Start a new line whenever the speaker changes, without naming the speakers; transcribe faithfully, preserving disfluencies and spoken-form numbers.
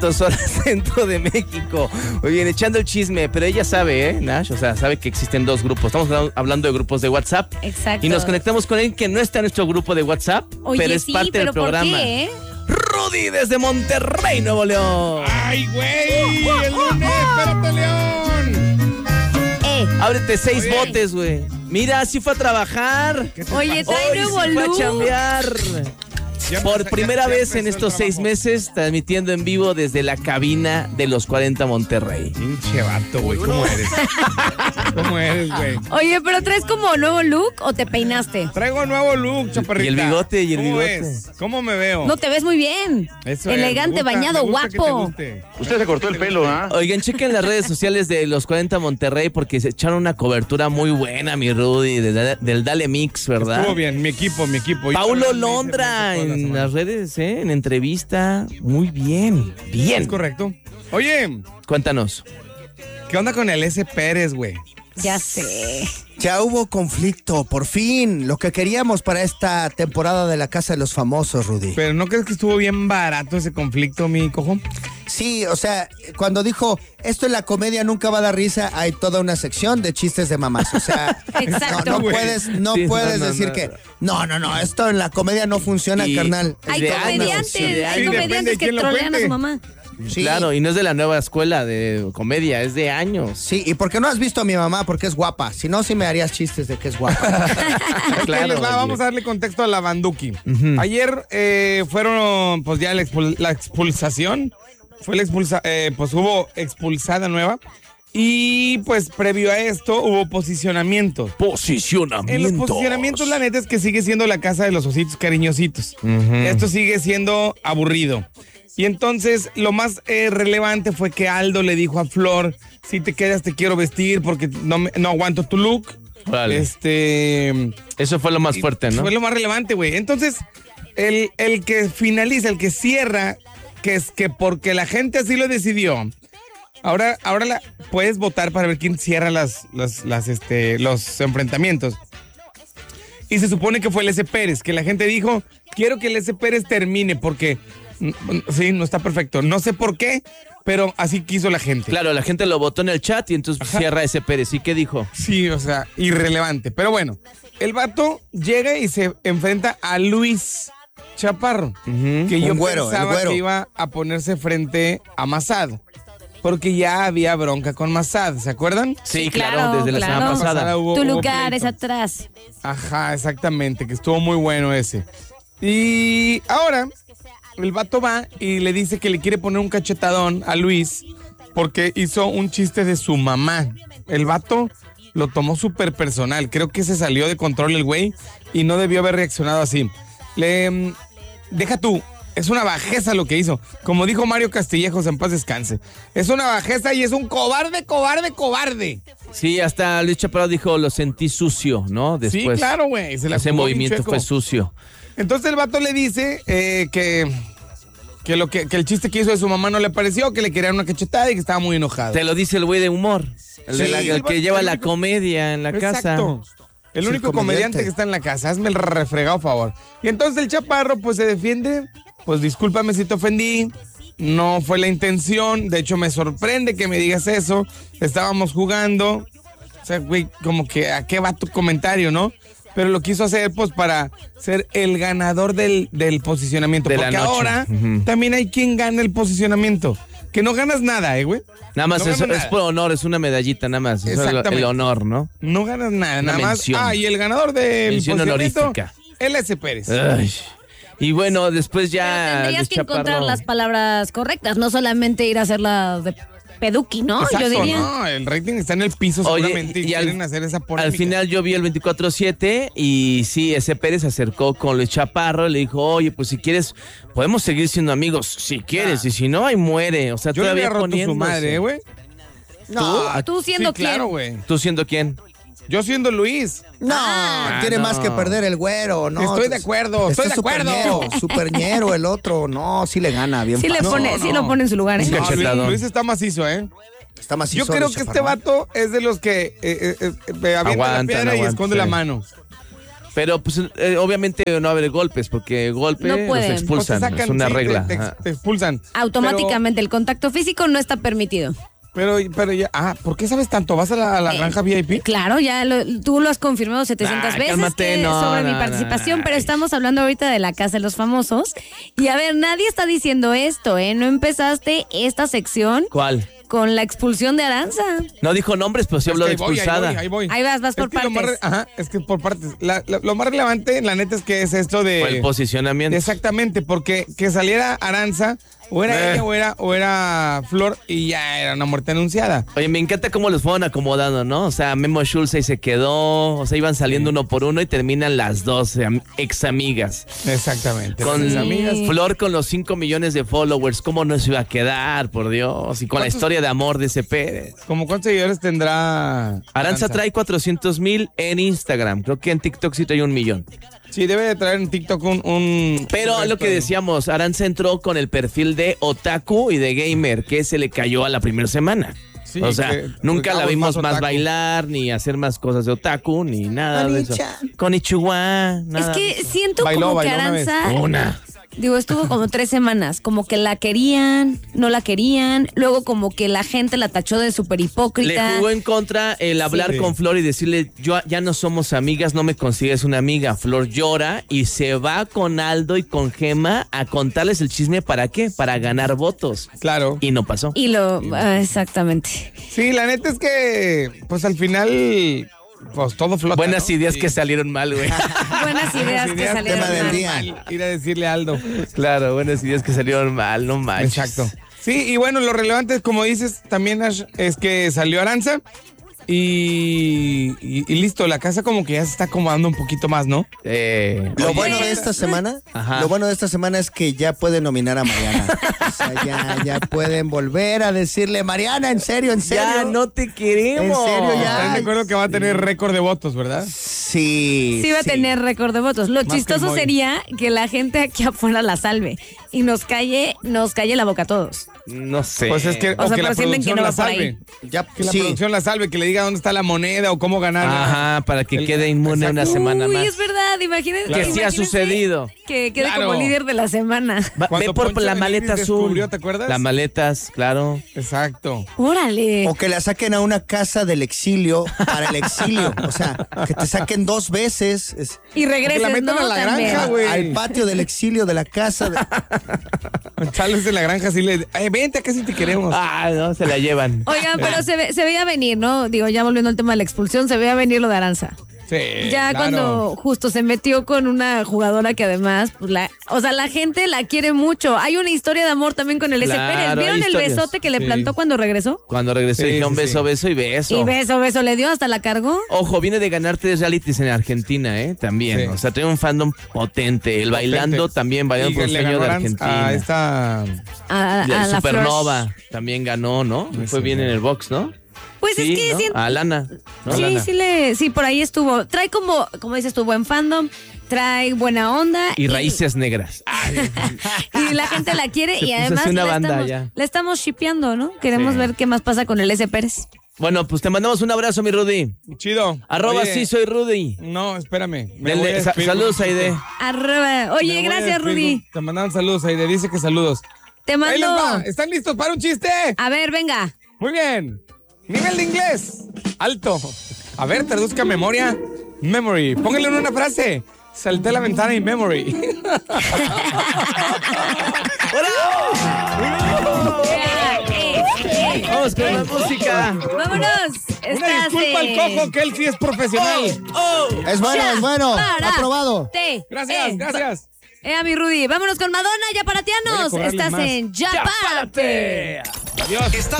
dos horas centro de México. Muy bien, echando el chisme, pero ella sabe, ¿eh, Nash? O sea, sabe que existen dos grupos. Estamos hablando de grupos de WhatsApp.
Exacto.
Y nos conectamos con alguien que no está en nuestro grupo de WhatsApp,
Oye,
pero es
sí,
parte
pero
del programa.
¿por qué, eh?
Rudy desde Monterrey, Nuevo León.
¡Ay, güey! ¡El lunes! ¡Espérate, León!
Eh.
Ábrete seis
Oye.
botes, güey. Mira, sí fue a trabajar.
Oye, trae
Hoy
nuevo
sí fue a
look.
chambear.
Ya
Por
empezó-
primera
ya- ya
vez en
empezó el
estos seis
trabajo.
meses, transmitiendo en vivo desde la cabina de los cuarenta Monterrey.
Pinche vato, güey. ¿Cómo eres? ¿Cómo eres, güey?
Oye, pero ¿traes como nuevo look o te peinaste?
Traigo nuevo look, chaparrita.
Y el bigote, y el
¿Cómo
bigote.
es? ¿Cómo me veo?
No, te ves muy bien.
Eso es,
Elegante,
me gusta,
bañado,
me gusta que te
guapo.
guste.
Usted se cortó el pelo, ¿ah?
Oigan, chequen las redes sociales de los cuarenta Monterrey porque se echaron una cobertura muy buena, mi Rudy, de- del Dale Mix, ¿verdad?
Estuvo bien, mi equipo, mi equipo. Yo
Paulo
también hice
Londra
mucho toda la
en
semana.
las redes, ¿eh? En entrevista. Muy bien, bien.
Es correcto. Oye,
Cuéntanos.
¿qué onda con el S. Pérez, güey?
Ya sé.
Ya hubo conflicto, por fin, lo que queríamos para esta temporada de la Casa de los Famosos, Rudy.
Pero ¿no crees que estuvo bien barato ese conflicto, mi cojo?
Sí, o sea, cuando dijo, esto en la comedia nunca va a dar risa, hay toda una sección de chistes de mamás. O sea,
Exacto.
no, no
güey.
puedes, no
Sí,
puedes
no, no,
decir
no.
que, no, no, no, esto en la comedia no funciona,
Y-
carnal.
Hay
de
comediantes,
años, de
hay
años. Sí, depende de
comediantes que
quién lo
trolean a
cuente.
su mamá.
Sí.
Claro, y no es de la nueva escuela de comedia, es de años.
Sí, y porque no has visto a mi mamá porque es guapa. Si no, sí me harías chistes de que es guapa.
Ahí les va,
oye.
vamos a darle contexto a la Banduki. Ayer eh, fueron, pues ya la, expul- la expulsación. Fue la expulsa, eh, pues hubo expulsada nueva. Y pues previo a esto hubo posicionamiento.
Posicionamiento.
En los posicionamientos, la neta es que sigue siendo la casa de los ositos cariñositos. Esto sigue siendo aburrido. Y entonces lo más eh, relevante fue que Aldo le dijo a Flor, si te quedas te quiero vestir porque no, me- no aguanto tu look.
Vale.
Este...
Eso fue lo más fuerte, ¿no?
Fue lo más relevante, güey. Entonces, el, el que finaliza, el que cierra, que es que porque la gente así lo decidió, ahora, ahora la, puedes votar para ver quién cierra las, las, las, este, los enfrentamientos. Y se supone que fue el S. Pérez, que la gente dijo, quiero que el S. Pérez termine porque, mm, sí, no está perfecto. No sé por qué, pero así quiso la gente.
Claro, la gente lo votó en el chat y entonces
Ajá.
cierra ese Pérez. ¿Y qué dijo?
Sí, o sea, irrelevante. Pero bueno, el vato llega y se enfrenta a Luis Chaparro, que yo
Un güero, el
pensaba
güero.
que iba a ponerse frente a Massad, porque ya había bronca con Massad, ¿se acuerdan?
Sí,
claro,
claro, desde la
claro.
semana pasada.
Hubo-
Tu
hubo
lugar es
pleito.
atrás.
Ajá, exactamente, que estuvo muy bueno ese. Y ahora el vato va y le dice que le quiere poner un cachetadón a Luis porque hizo un chiste de su mamá. El vato lo tomó súper personal. Creo que se salió de control el güey y no debió haber reaccionado así. Le... mm, Deja tú, es una bajeza lo que hizo. Como dijo Mario Castillejos, en paz descanse. Es una bajeza y es un cobarde, cobarde, cobarde.
Sí, hasta Luis Chaparro dijo, lo sentí sucio, ¿no? Después,
sí, claro, güey. se la
ese
jugó bien
movimiento
chueco.
fue sucio.
Entonces el vato le dice eh, que, que, lo que, que el chiste que hizo de su mamá no le pareció, que le querían una cachetada y que estaba muy enojado.
Te lo dice el güey de humor. El, de
Sí,
la- el
el
que
vato-
lleva
el
la
único-
comedia en la
Exacto.
casa.
El
Sí,
único
el comediante.
comediante que está en la casa. Hazme el refregado favor. Y entonces el Chaparro pues se defiende. Pues discúlpame si te ofendí. No fue la intención. De hecho me sorprende que me digas eso. Estábamos jugando. O sea, güey, como que a qué va tu comentario, ¿no? Pero lo quiso hacer pues para ser el ganador del, del posicionamiento.
De la
Porque
noche.
ahora
Ujú.
también hay quien gana el posicionamiento. Que no ganas nada, ¿eh, güey?
Nada más,
No
es,
gana
es
nada.
por honor, es una medallita, nada más. Es el,
Exactamente.
el honor, ¿no?
No ganas nada,
Una
nada
mención.
más. Ah, y el ganador del
Mención
posicionamiento,
honorífica.
el S. Pérez.
Ay. Y bueno, después
Pero
ya.
tendrías
Luis
que encontrar
Chaparro-
las palabras correctas, no solamente ir a hacerlas de peduqui, ¿no?
Exacto,
Yo diría.
no, el rating está en el piso
Oye,
seguramente y,
y al-
quieren hacer esa polémica.
Al final yo vi el veinticuatro siete y sí, ese Pérez se acercó con Luis Chaparro y le dijo, oye, pues si quieres, podemos seguir siendo amigos, si quieres,
Ah.
y si no, ahí muere. O sea,
yo le
todavía
había roto su
poniéndose.
madre, ¿eh, güey.
No,
Tú siendo
Sí, claro, güey.
¿Tú siendo quién?
Yo siendo Luis.
no,
Ah,
tiene
no.
más que perder el güero, ¿no?
Estoy de acuerdo,
Este
estoy de
es
acuerdo.
superñero, superñero el otro, no, sí le gana, bien
Sí le,
fácil.
pone,
No,
sí
no.
lo pone en su lugar, ¿eh?
Un
No, Luis,
cachetadón.
Luis está macizo, ¿eh?
Está más
Yo creo que este vato es de los que eh, eh, eh, avienta la
Aguantan,
piedra y
aguantan,
esconde
sí.
la mano.
Pero pues eh, obviamente no va a haber golpes, porque golpe
No
los
pueden.
expulsan,
O te sacan,
es una
sí,
regla.
Te, te-
Ajá.
te expulsan.
Automáticamente el contacto físico no está permitido.
Pero, pero, pero ya, ah, ¿por qué sabes tanto? ¿Vas a la, a la
Eh,
granja V I P?
Claro, ya lo- tú lo has confirmado setecientas
Ay,
veces
cálmate,
que-
no,
sobre
no,
mi
no,
participación,
no,
pero
ay.
estamos hablando ahorita de la Casa de los Famosos. Y a ver, nadie está diciendo esto, ¿eh? No empezaste esta sección
¿Cuál?
con la expulsión de Aranza.
No dijo nombres, pero sí
Es
habló
que
de
ahí voy,
expulsada.
Ahí voy, ahí voy.
Ahí vas, vas
Es
por
que lo más
partes.
re- ajá, es que por partes. La- la- lo más relevante, la neta, es que es esto de...
Fue el posicionamiento.
Exactamente, porque que saliera Aranza, o era
Eh.
ella o era, o era Flor, y ya era una muerte anunciada.
Oye, me encanta cómo los fueron acomodando, ¿no? O sea, Memo Schulze ahí se quedó, o sea, iban saliendo uno por uno y terminan las dos eh, am- ex amigas.
Exactamente.
Con
Las amigas.
Flor con los cinco millones de followers, ¿cómo no se iba a quedar, por Dios? Y con la
¿Cuántos-
historia de amor de ese Pérez.
¿Cómo cuántos seguidores tendrá
Aranza trae cuatrocientos mil en Instagram, creo que en TikTok sí trae un millón.
Sí, debe de traer en TikTok un... un
Pero
un
lo que
resto de-
decíamos, Aranza entró con el perfil de otaku y de gamer, que se le cayó a la primera semana.
Sí,
o sea,
que-
nunca
que
la
hagamos
vimos
más
más,
otaku.
bailar, ni hacer más cosas de otaku, ni nada de eso.
Konnichiwa.
Konnichiwa,
Es
nada.
que siento
Bailó,
como que
bailó una vez.
Aranza,
Una.
digo, estuvo como tres semanas, como que la querían, no la querían, luego como que la gente la tachó de súper
Le
hipócrita.
jugó en contra el hablar
Sí.
con Flor y decirle, yo ya no somos amigas, no me consigues una amiga. Flor llora y se va con Aldo y con Gema a contarles el chisme. ¿Para qué? Para ganar votos.
Claro.
Y no pasó.
Y lo, ah, exactamente.
Sí, la neta es que, pues al final, pues todo flota.
Buenas
¿no?
ideas
Sí.
que salieron mal, güey.
Buenas ideas que
ideas,
salieron
tema del
mal.
día.
Ir a decirle a Aldo.
Claro, buenas ideas que salieron mal, no manches.
Exacto. Sí, y bueno, lo relevante, como dices también, Ash, es que salió Aranza y, y, y listo, la casa como que ya se está acomodando un poquito más, ¿no?
Eh,
Lo
oye,
bueno de esta semana,
Ajá.
lo bueno de esta semana es que ya pueden nominar a Mariana. O sea, ya, ya pueden volver a decirle, Mariana, en serio, en serio.
ya no te queremos.
¿En serio ya?
¿Están de acuerdo que va a tener récord de votos, verdad?
Sí.
Sí va a tener récord de votos. Lo
Más que el
chistoso
Moy.
sería que la gente aquí afuera la salve y nos calle, nos calle la boca a todos.
No sé.
Pues es que,
O
o
sea,
que la
pero sienten que
producción
no
la
va por ahí.
salve.
Ya,
Que la
sí.
producción la salve, que le diga dónde está la moneda o cómo ganar.
Ajá, para que
El-
quede inmune
exacto.
una semana
Uy,
más.
es verdad, imagínense.
Que sí ha
imagínense
sucedido.
Que quede
Claro.
como líder de la semana.
Va-
Cuando
ve por
Poncho
la
de
maleta
Nigris
azul.
descubrió, ¿te acuerdas?
Las maletas, claro.
Exacto.
Órale.
O que la saquen a una casa del exilio para el exilio. O sea, que te saquen dos veces es-
Y regreses,
la metan
¿no?
a la
También.
granja, güey.
al patio del exilio de la casa. de-
Sales de la granja así le... Eh, vente, acá si te queremos.
Ah, no, se la llevan.
Oigan, pero se, ve- se veía venir, ¿no? Digo, ya volviendo al tema de la expulsión, se veía venir lo de Aranza.
Sí,
Ya
claro.
cuando justo se metió con una jugadora que además, pues la, o sea, la gente la quiere mucho. Hay una historia de amor también con el S.
Claro,
Pérez.
hay
¿Vieron el
historias.
besote que le
Sí.
plantó cuando regresó?
Cuando regresó
Sí,
dijeron
sí,
beso,
sí.
beso y beso.
Y beso, beso le dio, hasta la cargó.
Ojo, viene de ganar tres realities en Argentina, ¿eh? También.
Sí.
O sea, tiene un fandom potente. El bailando
Potente.
también, bailando
Y
por
le
sueño
ganó
de
Aranza
Argentina.
a esta...
A, a
La
la
Supernova
Flush.
también ganó, ¿no? Fue bien en el box, ¿no?
Pues
Sí,
es que
¿no?
siento-
A Lana. ¿no?
sí,
Lana.
sí, le, sí, por ahí estuvo. Trae como, como dices tú, buen fandom, trae buena onda.
Y raíces negras.
Y la gente la quiere
Se
y
puso
además
así una
le,
banda
estamos,
ya.
le estamos shipeando, ¿no? Queremos
Sí.
ver qué más pasa con el S. Pérez.
Bueno, pues te mandamos un abrazo, mi Rudy.
Chido.
Arroba
Oye,
sí soy Rudy.
No, espérame. Me
Dele-
voy a
sa-
despedir.
saludos, Aide.
Arroba.
Me
Oye,
voy a
gracias,
despedir.
Rudy.
Te mandaron saludos, Aide. Dice que saludos.
Te
Ahí les
mando.
va. ¿Están listos para un chiste?
A ver, venga.
Muy bien. Nivel de inglés. Alto. A ver, traduzca memoria. Memory. Póngale en una frase. Salté la ventana y memory.
Eh, eh.
Vamos con la música.
Vámonos.
Una
Estás
disculpa al
en-
cojo, que él sí es profesional.
Es bueno, es bueno.
Para.
Aprobado.
Te.
Gracias,
Eh,
gracias.
Eh, a mi Rudy. Vámonos con Madonna, ya
Voy a
paratianos.
cobrarle
Estás
más.
en Ya Párate.
Adiós.
Estás